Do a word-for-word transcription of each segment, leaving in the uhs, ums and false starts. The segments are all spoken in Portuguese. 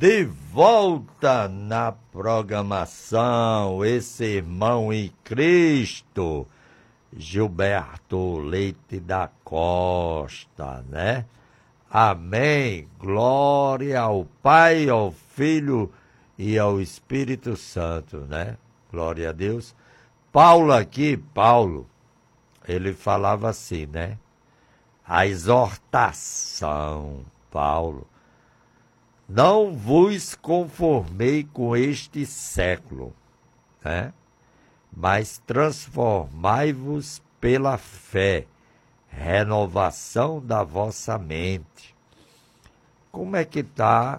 De volta na programação, esse irmão em Cristo, Gilberto Leite da Costa, né? Amém. Glória ao Pai, ao Filho e ao Espírito Santo, né? Glória a Deus. Paulo aqui, Paulo, ele falava assim, né? A exortação, Paulo. Não vos conformei com este século, né? Mas transformai-vos pela fé, renovação da vossa mente. Como é que está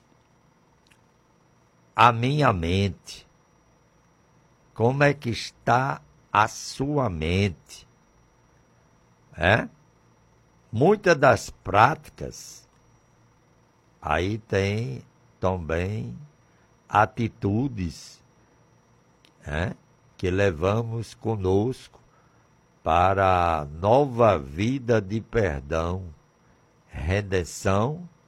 a minha mente? Como é que está a sua mente? É? Muitas das práticas, aí tem também atitudes, é, que levamos conosco para a nova vida de perdão, redenção,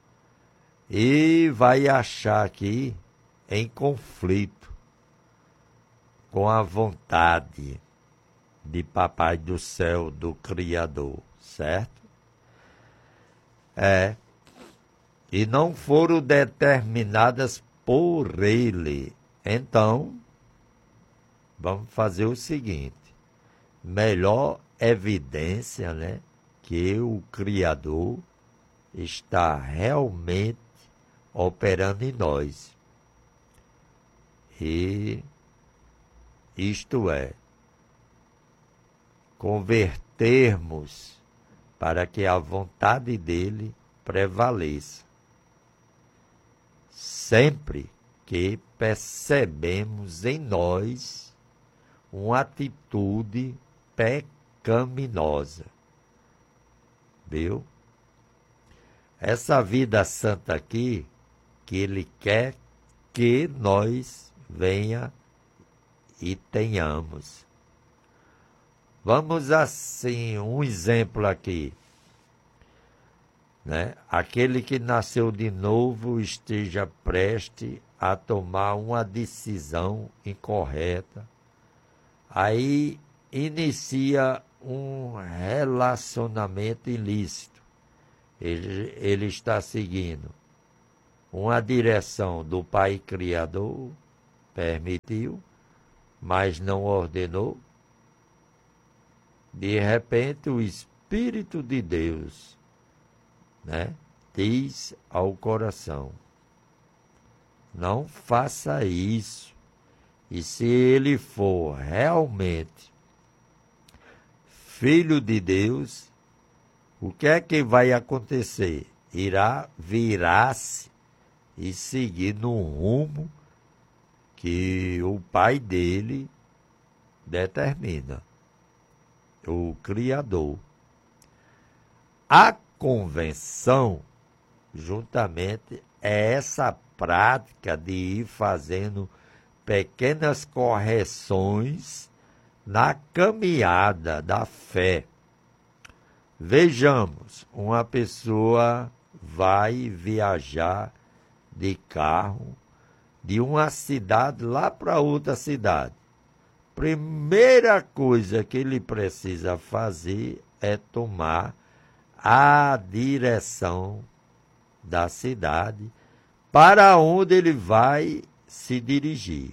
e vai achar aqui em conflito com a vontade de Papai do Céu, do Criador, certo? É. E não foram determinadas por ele. Então, vamos fazer o seguinte. Melhor evidência, né, que o Criador está realmente operando em nós. E isto é, convertermos para que a vontade dele prevaleça. Sempre que percebemos em nós uma atitude pecaminosa. Viu? Essa vida santa aqui, que ele quer que nós venha e tenhamos. Vamos assim, um exemplo aqui. Né? Aquele que nasceu de novo esteja preste a tomar uma decisão incorreta. Aí inicia um relacionamento ilícito. Ele, ele está seguindo uma direção do Pai Criador, permitiu, mas não ordenou. De repente, o Espírito de Deus, né, diz ao coração, não faça isso. E se ele for realmente filho de Deus, o que é que vai acontecer? Irá virar-se e seguir no rumo que o pai dele determina, o Criador. A convenção, juntamente, é essa prática de ir fazendo pequenas correções na caminhada da fé. Vejamos, uma pessoa vai viajar de carro de uma cidade lá para outra cidade. Primeira coisa que ele precisa fazer é tomar a direção da cidade para onde ele vai se dirigir.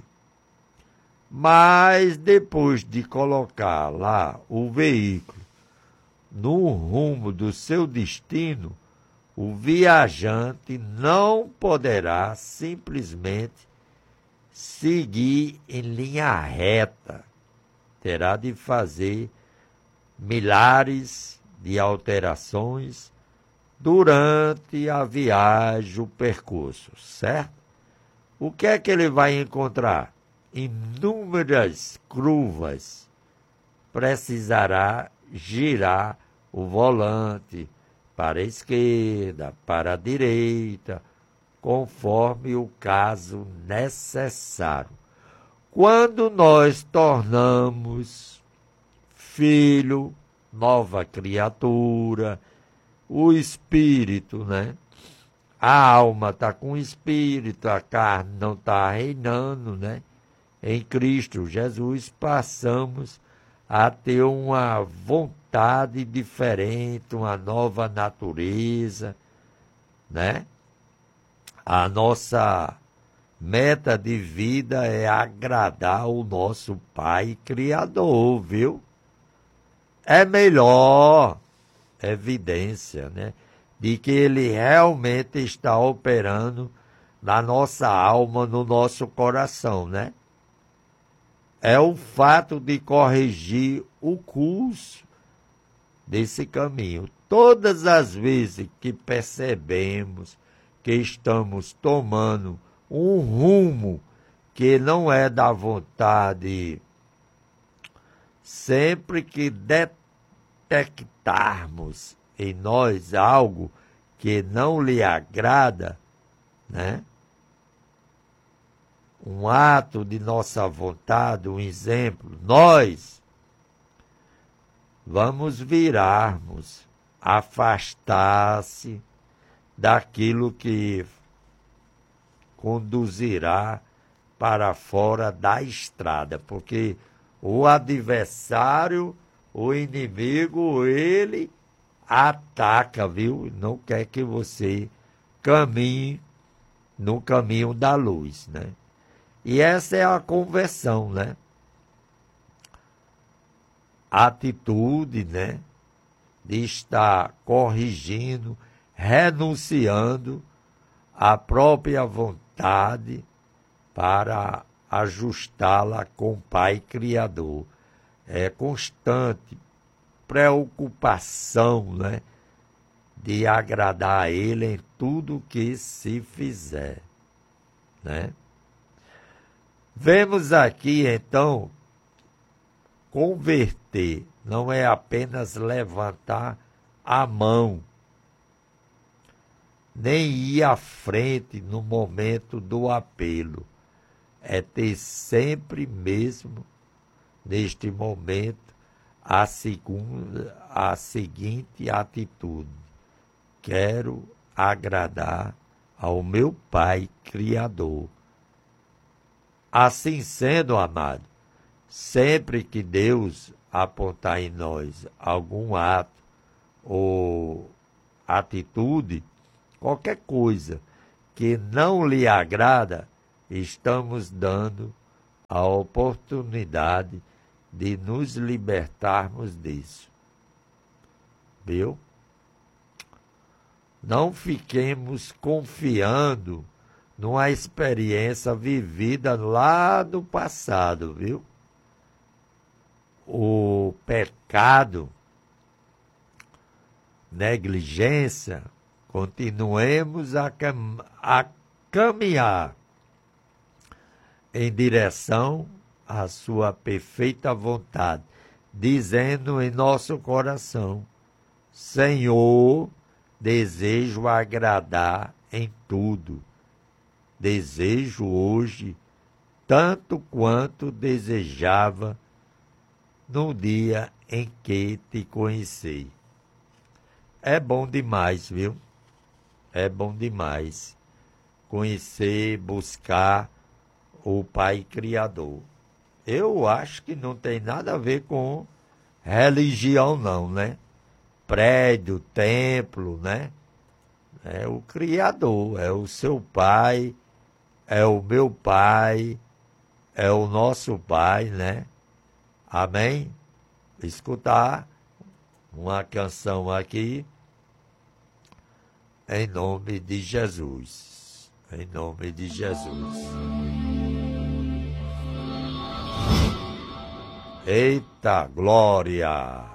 Mas depois de colocar lá o veículo no rumo do seu destino, o viajante não poderá simplesmente seguir em linha reta. Terá de fazer milhares de alterações durante a viagem, o percurso, certo? O que é que ele vai encontrar? Inúmeras curvas. Precisará girar o volante para a esquerda, para a direita, conforme o caso necessário. Quando nós tornamos filho, nova criatura, o Espírito, né? a alma está com o espírito, a carne não está reinando, né? Em Cristo Jesus passamos a ter uma vontade diferente, uma nova natureza, né? A nossa meta de vida é agradar o nosso Pai Criador, viu? É melhor evidência, né, de que Ele realmente está operando na nossa alma, no nosso coração, né? É o fato de corrigir o curso desse caminho. Todas as vezes que percebemos que estamos tomando um rumo que não é da vontade, sempre que detectarmos em nós algo que não lhe agrada, né? Um ato de nossa vontade, um exemplo, nós vamos virarmos, afastar-se daquilo que conduzirá para fora da estrada, porque o adversário, o inimigo, ele ataca, viu? Não quer que você caminhe no caminho da luz, né? E essa é a conversão, né? A atitude, né, de estar corrigindo, renunciando à própria vontade para ajustá-la com o Pai Criador. É constante preocupação, né, de agradar a Ele em tudo que se fizer, né? Vemos aqui, então, converter não é apenas levantar a mão, nem ir à frente no momento do apelo. É ter sempre mesmo, neste momento, a, segunda, a seguinte atitude: quero agradar ao meu Pai Criador. Assim sendo, amado, sempre que Deus apontar em nós algum ato ou atitude, qualquer coisa que não lhe agrada, estamos dando a oportunidade de nos libertarmos disso. Viu? Não fiquemos confiando numa experiência vivida lá no passado, viu? O pecado, negligência, continuemos a, cam a caminhar em direção à sua perfeita vontade, dizendo em nosso coração: Senhor, desejo agradar em tudo. Desejo hoje tanto quanto desejava no dia em que te conheci. É bom demais, viu? É bom demais conhecer, buscar o Pai Criador. Eu acho que não tem nada a ver com religião, não, né? Prédio, templo, né? É o Criador, é o seu Pai, é o meu Pai, é o nosso Pai, né? Amém? Escutar uma canção aqui, em nome de Jesus. Em nome de Jesus. Eita glória!